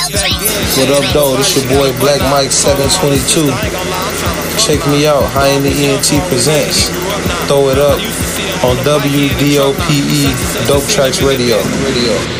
What up, though? This your boy Black Mike 722. Check me out. High in the ENT presents. Throw it up on WDOPE Dope Tracks Radio.